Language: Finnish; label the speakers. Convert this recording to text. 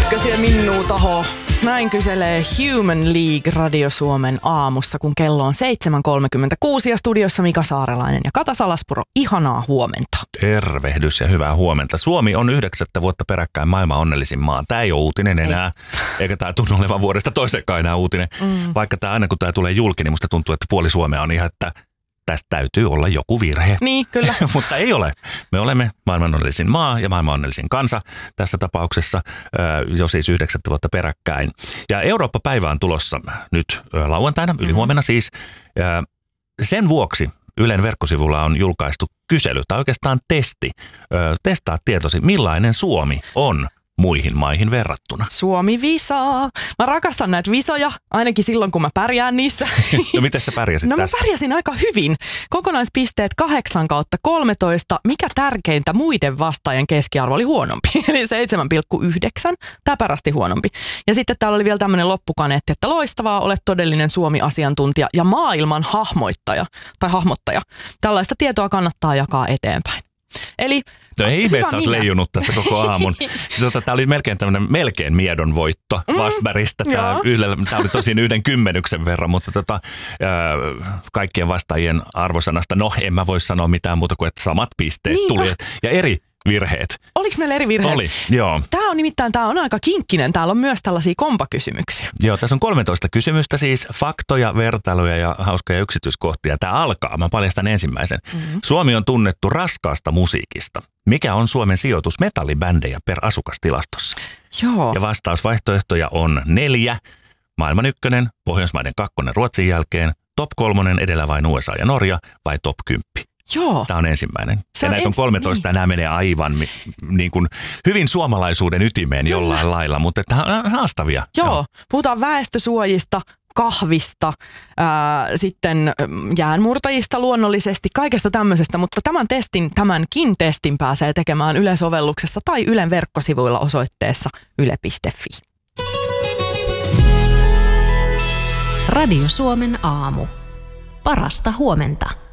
Speaker 1: Nytkö se minuu taho? Näin kyselee Human League Radio Suomen aamussa, kun kello on 7.36 ja studiossa Mika Saarelainen ja Kata Salaspuro. Ihanaa huomenta.
Speaker 2: Tervehdys ja hyvää huomenta. Suomi on 9. vuotta peräkkäin maailman onnellisin maa. Tämä ei ole uutinen enää, eikä tämä tunnu olevan vuodesta toiseenkaan enää uutinen. Vaikka tämä aina kun tämä tulee julki, niin musta tuntuu, että puoli Suomea on ihan, että tästä täytyy olla joku virhe.
Speaker 1: Niin, kyllä.
Speaker 2: Mutta ei ole. Me olemme maailman onnellisin maa ja maailman onnellisin kansa tässä tapauksessa jo siis 9. vuotta peräkkäin. Ja Eurooppa-päivä on tulossa nyt lauantaina, ylihuomenna siis. Sen vuoksi Ylen verkkosivulla on julkaistu kysely, tai oikeastaan testi. Testaa tietosi, millainen Suomi on muihin maihin verrattuna.
Speaker 1: Suomi visaa. Mä rakastan näitä visoja, ainakin silloin kun mä pärjään niissä.
Speaker 2: No miten sä pärjäsit
Speaker 1: tässä?
Speaker 2: Mä
Speaker 1: pärjäsin aika hyvin. Kokonaispisteet 8/13. Mikä tärkeintä, muiden vastaajien keskiarvo oli huonompi. Eli 7,9. Täpärästi huonompi. Ja sitten täällä oli vielä tämmöinen loppukaneetti, että loistavaa, olet todellinen Suomi-asiantuntija ja maailman hahmottaja. Tällaista tietoa kannattaa jakaa eteenpäin. Eli
Speaker 2: no ei ihme, että sä oot leijunut tässä koko aamun. Tämä oli melkein miedon voitto Vasbergistä. Tämä oli tosin 1/10 verran, mutta kaikkien vastaajien arvosanasta, en mä voi sanoa mitään muuta kuin, että samat pisteet tuli. Ja eri virheet.
Speaker 1: Oliko meillä eri virheet?
Speaker 2: Oli, joo.
Speaker 1: Tämä on aika kinkkinen. Täällä on myös tällaisia kompakysymyksiä.
Speaker 2: Joo, tässä on 13 kysymystä siis, faktoja, vertailuja ja hauskoja yksityiskohtia. Tämä alkaa, mä paljastan ensimmäisen. Suomi on tunnettu raskaasta musiikista. Mikä on Suomen sijoitus metallibändejä per asukastilastossa?
Speaker 1: Joo.
Speaker 2: Ja vastausvaihtoehtoja on 4, maailman 1, Pohjoismaiden 2 Ruotsin jälkeen, top 3 edellä vain USA ja Norja vai top 10?
Speaker 1: Joo.
Speaker 2: Tämä on ensimmäinen. Ja näitä on 13 ja nämä menee aivan niin kuin hyvin suomalaisuuden ytimeen jollain lailla, mutta tämä on haastavia.
Speaker 1: Joo. Puhutaan väestösuojista, kahvista, sitten jäänmurtajista luonnollisesti, kaikesta tämmöisestä, mutta tämänkin testin pääsee tekemään Yle-sovelluksessa tai Ylen verkkosivuilla osoitteessa yle.fi.
Speaker 3: Radio Suomen aamu. Parasta huomenta.